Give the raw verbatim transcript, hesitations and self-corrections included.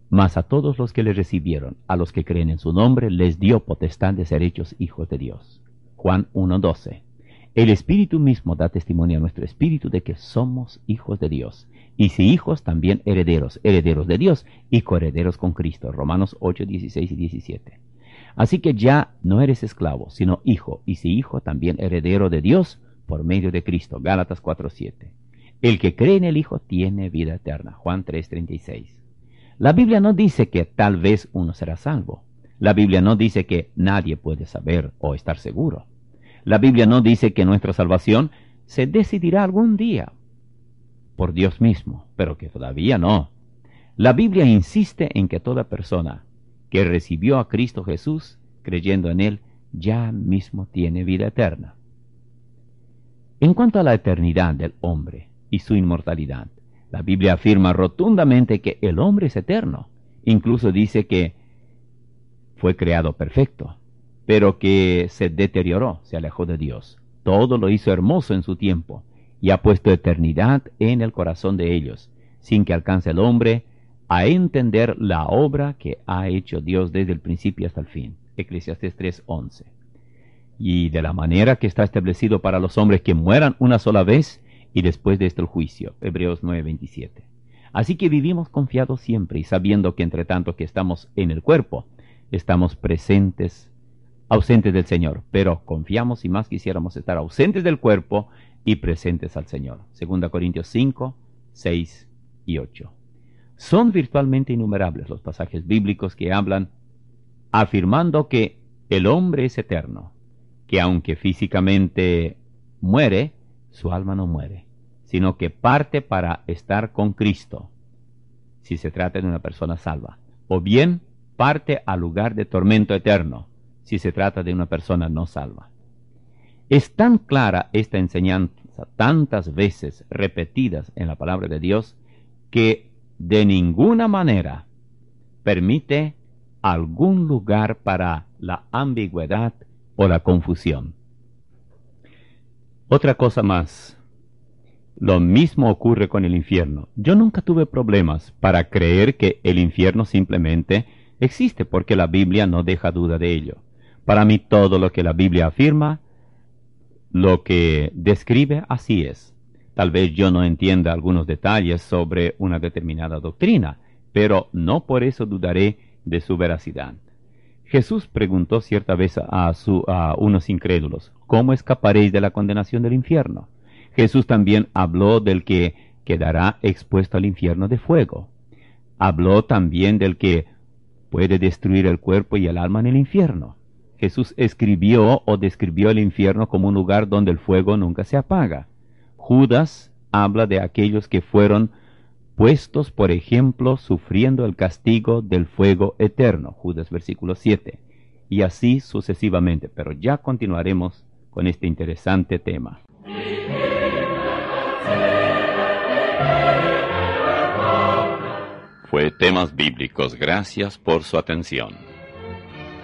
Mas a todos los que le recibieron, a los que creen en su nombre, les dio potestad de ser hechos hijos de Dios. Juan uno doce. El Espíritu mismo da testimonio a nuestro espíritu de que somos hijos de Dios. Y si hijos, también herederos, herederos de Dios y coherederos con Cristo. Romanos ocho, dieciséis y diecisiete. Así que ya no eres esclavo, sino hijo, y si hijo, también heredero de Dios por medio de Cristo. Gálatas cuatro siete. El que cree en el Hijo tiene vida eterna. Juan tres treinta y seis. La Biblia no dice que tal vez uno será salvo. La Biblia no dice que nadie puede saber o estar seguro. La Biblia no dice que nuestra salvación se decidirá algún día por Dios mismo, pero que todavía no. La Biblia insiste en que toda persona que recibió a Cristo Jesús, creyendo en Él, ya mismo tiene vida eterna. En cuanto a la eternidad del hombre y su inmortalidad, la Biblia afirma rotundamente que el hombre es eterno. Incluso dice que fue creado perfecto, pero que se deterioró, se alejó de Dios. Todo lo hizo hermoso en su tiempo, y ha puesto eternidad en el corazón de ellos, sin que alcance el hombre a entender la obra que ha hecho Dios desde el principio hasta el fin. Eclesiastés tres once. Y de la manera que está establecido para los hombres que mueran una sola vez, y después de esto el juicio. Hebreos nueve veintisiete. Así que vivimos confiados siempre y sabiendo que entre tanto que estamos en el cuerpo, estamos presentes, ausentes del Señor, pero confiamos y más quisiéramos estar ausentes del cuerpo y presentes al Señor. Segunda Corintios cinco, seis y ocho. Son virtualmente innumerables los pasajes bíblicos que hablan afirmando que el hombre es eterno, que aunque físicamente muere, su alma no muere, sino que parte para estar con Cristo, si se trata de una persona salva, o bien parte al lugar de tormento eterno, si se trata de una persona no salva. Es tan clara esta enseñanza, tantas veces repetidas en la palabra de Dios, que de ninguna manera permite algún lugar para la ambigüedad o la confusión. Otra cosa más, lo mismo ocurre con el infierno. Yo nunca tuve problemas para creer que el infierno simplemente existe, porque la Biblia no deja duda de ello. Para mí todo lo que la Biblia afirma, lo que describe, así es. Tal vez yo no entienda algunos detalles sobre una determinada doctrina, pero no por eso dudaré de su veracidad. Jesús preguntó cierta vez a, su, a unos incrédulos, ¿cómo escaparéis de la condenación del infierno? Jesús también habló del que quedará expuesto al infierno de fuego. Habló también del que puede destruir el cuerpo y el alma en el infierno. Jesús escribió o describió el infierno como un lugar donde el fuego nunca se apaga. Judas habla de aquellos que fueron puestos, por ejemplo, sufriendo el castigo del fuego eterno. Judas versículo siete. Y así sucesivamente. Pero ya continuaremos con este interesante tema. Fue Temas Bíblicos. Gracias por su atención.